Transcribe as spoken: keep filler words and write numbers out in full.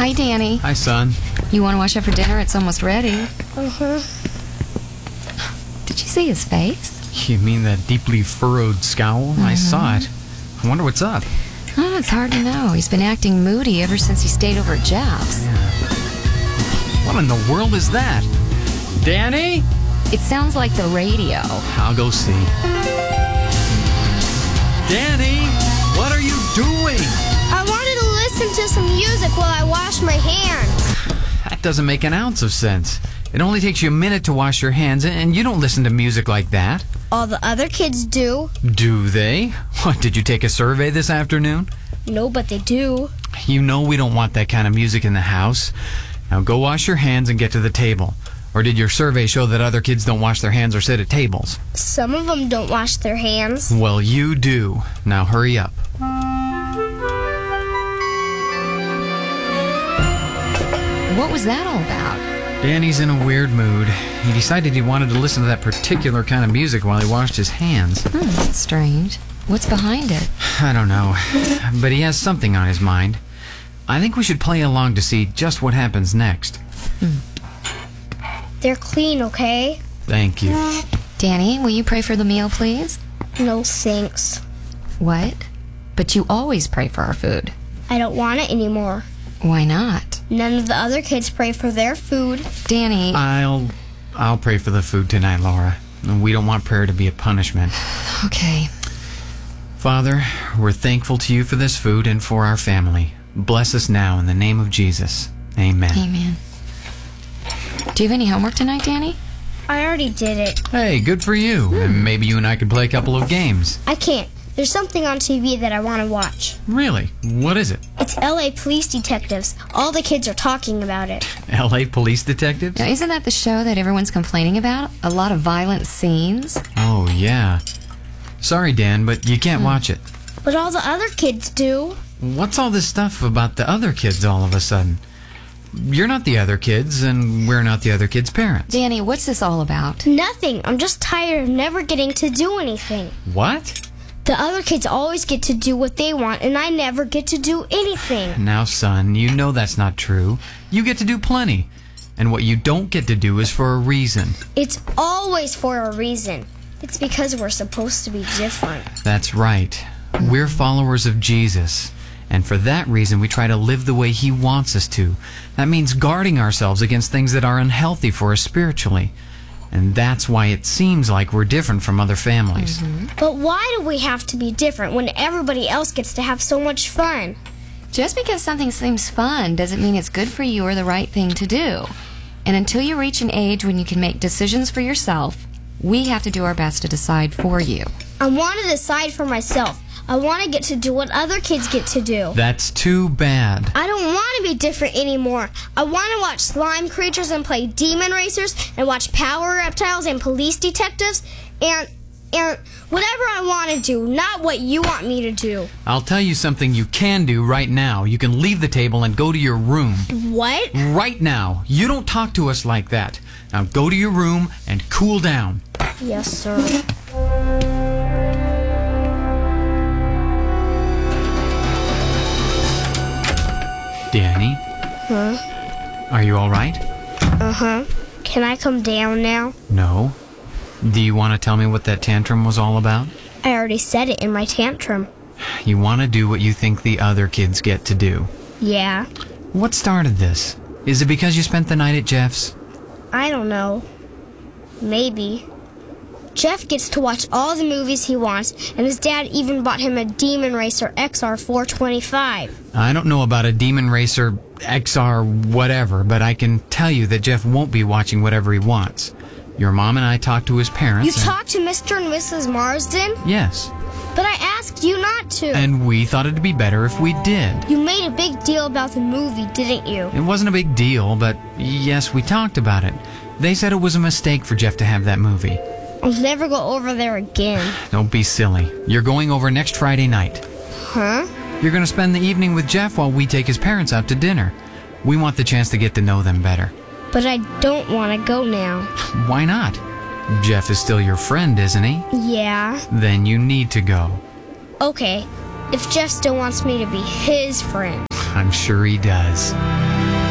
Hi, Danny. Hi, son. You want to wash up for dinner? It's almost ready. Uh-huh. Did you see his face? You mean that deeply furrowed scowl? Mm-hmm. I saw it. I wonder what's up. Oh, it's hard to know. He's been acting moody ever since he stayed over at Jeff's. Yeah. What in the world is that? Danny? It sounds like the radio. I'll go see. Danny, what are you doing? I wanted to listen to some music while I wash my hands. That doesn't make an ounce of sense. It only takes you a minute to wash your hands, and you don't listen to music like that. All the other kids do. Do they? What, did you take a survey this afternoon? No, but they do. You know we don't want that kind of music in the house. Now go wash your hands and get to the table. Or did your survey show that other kids don't wash their hands or sit at tables? Some of them don't wash their hands. Well, you do. Now hurry up. What was that all about? Danny's in a weird mood. He decided he wanted to listen to that particular kind of music while he washed his hands. Hmm, that's strange. What's behind it? I don't know. But he has something on his mind. I think we should play along to see just what happens next. Hmm. They're clean, okay? Thank you. Danny, will you pray for the meal, please? No thanks. What? But you always pray for our food. I don't want it anymore. Why not? None of the other kids pray for their food. Danny... I'll... I'll pray for the food tonight, Laura. We don't want prayer to be a punishment. Okay. Father, we're thankful to you for this food and for our family. Bless us now in the name of Jesus. Amen. Amen. Do you have any homework tonight, Danny? I already did it. Hey, good for you. Hmm. And maybe you and I could play a couple of games. I can't. There's something on T V that I want to watch. Really? What is it? It's L A Police Detectives. All the kids are talking about it. L A Police Detectives? Now, isn't that the show that everyone's complaining about? A lot of violent scenes? Oh, yeah. Sorry, Dan, but you can't Hmm. watch it. But all the other kids do. What's all this stuff about the other kids all of a sudden? You're not the other kids, and we're not the other kids' parents. Danny, what's this all about? Nothing. I'm just tired of never getting to do anything. What? The other kids always get to do what they want, and I never get to do anything. Now, son, you know that's not true. You get to do plenty. And what you don't get to do is for a reason. It's always for a reason. It's because we're supposed to be different. That's right. We're followers of Jesus. And for that reason, we try to live the way he wants us to. That means guarding ourselves against things that are unhealthy for us spiritually. And that's why it seems like we're different from other families. Mm-hmm. But why do we have to be different when everybody else gets to have so much fun? Just because something seems fun doesn't mean it's good for you or the right thing to do. And until you reach an age when you can make decisions for yourself, we have to do our best to decide for you. I want to decide for myself. I want to get to do what other kids get to do. That's too bad. I don't want to be different anymore. I want to watch slime creatures and play demon racers and watch power reptiles and police detectives and and whatever I want to do, not what you want me to do. I'll tell you something you can do right now. You can leave the table and go to your room. What? Right now. You don't talk to us like that. Now go to your room and cool down. Yes, sir. Danny? Huh? Are you all right? Uh-huh. Can I come down now? No. Do you want to tell me what that tantrum was all about? I already said it in my tantrum. You want to do what you think the other kids get to do. Yeah. What started this? Is it because you spent the night at Jeff's? I don't know. Maybe. Jeff gets to watch all the movies he wants, and his dad even bought him a Demon Racer X R four twenty-five. I don't know about a Demon Racer X R whatever, but I can tell you that Jeff won't be watching whatever he wants. Your mom and I talked to his parents. You and... talked to Mister and Missus Marsden? Yes. But I asked you not to. And we thought it'd be better if we did. You made a big deal about the movie, didn't you? It wasn't a big deal, but yes, we talked about it. They said it was a mistake for Jeff to have that movie. I'll never go over there again. Don't be silly. You're going over next Friday night. Huh? You're going to spend the evening with Jeff while we take his parents out to dinner. We want the chance to get to know them better. But I don't want to go now. Why not? Jeff is still your friend, isn't he? Yeah. Then you need to go. Okay. If Jeff still wants me to be his friend. I'm sure he does.